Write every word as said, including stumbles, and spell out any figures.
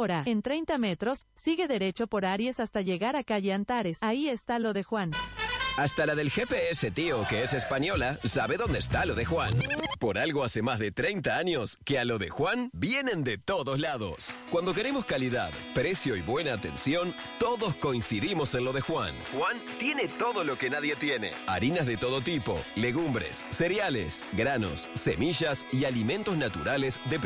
Ahora, en treinta metros, sigue derecho por Aries hasta llegar a calle Antares. Ahí está lo de Juan. Hasta la del G P S, tío, que es española, sabe dónde está lo de Juan. Por algo hace más de treinta años que a lo de Juan vienen de todos lados. Cuando queremos calidad, precio y buena atención, todos coincidimos en lo de Juan. Juan tiene todo lo que nadie tiene. Harinas de todo tipo, legumbres, cereales, granos, semillas y alimentos naturales de